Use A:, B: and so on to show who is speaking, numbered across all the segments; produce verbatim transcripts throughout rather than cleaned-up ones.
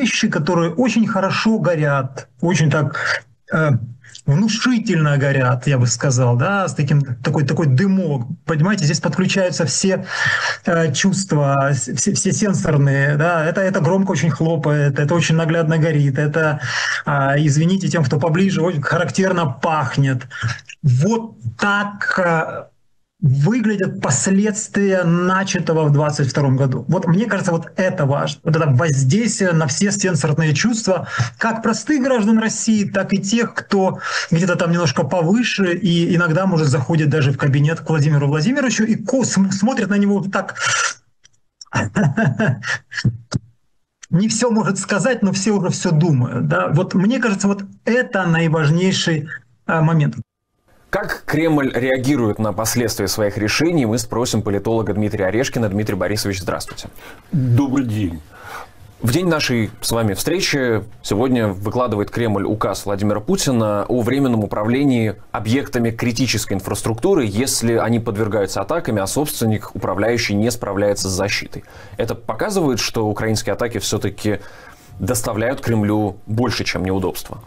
A: вещи, которые очень хорошо горят, очень так э, внушительно горят, я бы сказал, да, с таким такой такой дымок. Понимаете, здесь подключаются все э, чувства, все, все сенсорные, да. Это это громко очень хлопает, это очень наглядно горит, это, э, извините, тем, кто поближе, очень характерно пахнет. Вот так э, выглядят последствия начатого в двадцать втором году. Вот мне кажется, вот это важно. Вот это воздействие на все сенсорные чувства, как простых граждан России, так и тех, кто где-то там немножко повыше и иногда, может, заходит даже в кабинет к Владимиру Владимировичу и смотрит на него так... Не все может сказать, но все уже все думают. Да? Вот мне кажется, вот это наиважнейший а, момент.
B: Как Кремль реагирует на последствия своих решений, мы спросим политолога Дмитрия Орешкина. Дмитрий Борисович, здравствуйте.
C: Добрый день.
B: В день нашей с вами встречи сегодня выкладывает Кремль указ Владимира Путина о временном управлении объектами критической инфраструктуры, если они подвергаются атаками, а собственник, управляющий, не справляется с защитой. Это показывает, что украинские атаки все-таки доставляют Кремлю больше, чем неудобства?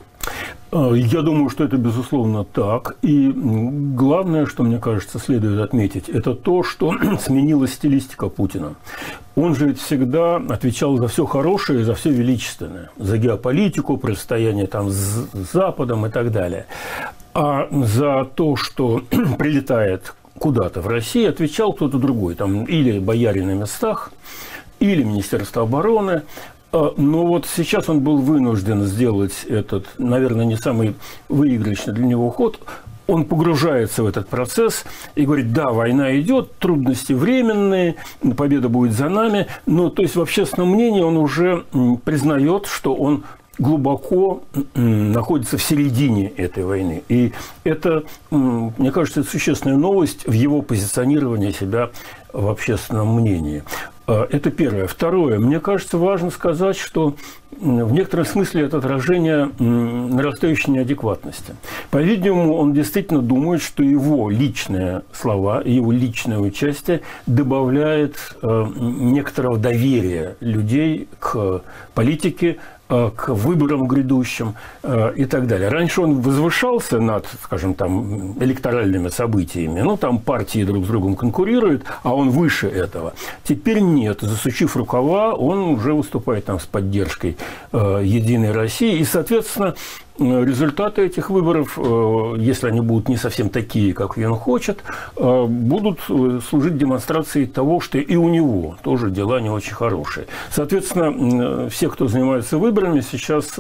C: Я думаю, что это безусловно так. И главное, что, мне кажется, следует отметить, это то, что сменилась стилистика Путина. Он же ведь всегда отвечал за все хорошее и за все величественное. За геополитику, противостояние там с Западом и так далее. А за то, что прилетает куда-то в России, отвечал кто-то другой. Там или бояре на местах, или Министерство обороны. Но вот сейчас он был вынужден сделать этот, наверное, не самый выигрышный для него ход. Он погружается в этот процесс и говорит: да, война идет, трудности временные, победа будет за нами. Но, то есть, в общественном мнении он уже признает, что он глубоко находится в середине этой войны. И это, мне кажется, это существенная новость в его позиционировании себя в общественном мнении. Это первое. Второе. Мне кажется, важно сказать, что в некотором смысле это отражение нарастающей неадекватности. По-видимому, он действительно думает, что его личные слова, его личное участие добавляет некоторого доверия людей к политике, к выборам грядущим и так далее. Раньше он возвышался над, скажем, там, электоральными событиями. Ну, там партии друг с другом конкурируют, а он выше этого. Теперь нет. Засучив рукава, он уже выступает там с поддержкой э, Единой России. И, соответственно, результаты этих выборов, если они будут не совсем такие, как он хочет, будут служить демонстрацией того, что и у него тоже дела не очень хорошие. Соответственно, все, кто занимается выборами, сейчас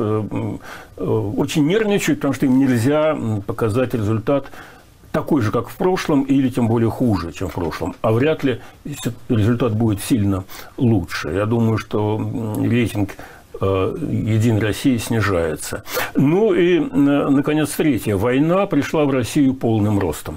C: очень нервничают, потому что им нельзя показать результат такой же, как в прошлом, или тем более хуже, чем в прошлом. А вряд ли результат будет сильно лучше. Я думаю, что рейтинг Единой России снижается. Ну и, наконец, третье. Война пришла в Россию полным ростом.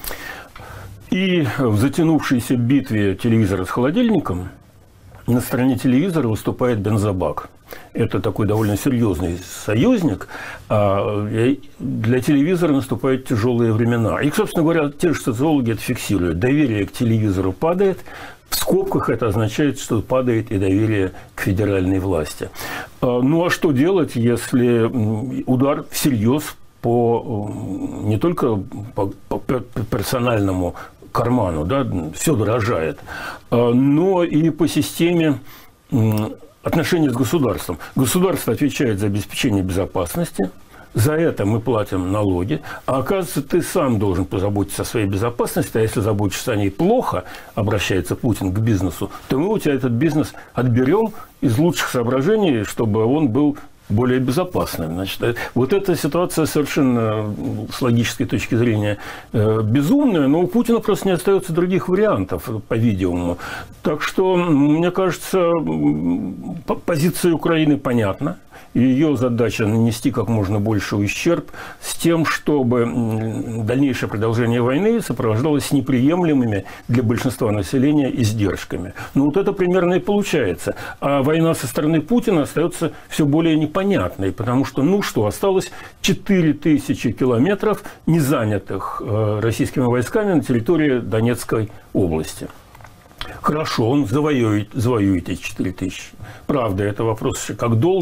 C: И в затянувшейся битве телевизора с холодильником на стороне телевизора выступает бензобак. Это такой довольно серьезный союзник. А для телевизора наступают тяжелые времена. И, собственно говоря, те же социологи это фиксируют. Доверие к телевизору падает. В скобках это означает, что падает и доверие к федеральной власти. Ну а что делать, если удар всерьез по не только по, по персональному карману, да, все дорожает, но и по системе отношений с государством. Государство отвечает за обеспечение безопасности. За это мы платим налоги, а оказывается, ты сам должен позаботиться о своей безопасности, а если заботишься о ней плохо, обращается Путин к бизнесу, то мы у тебя этот бизнес отберем из лучших соображений, чтобы он был более безопасным. Значит, вот эта ситуация совершенно с логической точки зрения безумная, но у Путина просто не остается других вариантов, по-видимому. Так что, мне кажется, позиция Украины понятна. Ее задача нанести как можно больше ущерб с тем, чтобы дальнейшее продолжение войны сопровождалось неприемлемыми для большинства населения издержками. Ну, вот это примерно и получается. А война со стороны Путина остается все более непонятной, потому что, ну что, осталось четыре тысячи километров, не занятых российскими войсками на территории Донецкой области. Хорошо, он завоюет, завоюет эти четыре тысячи. Правда, это вопрос еще как долго.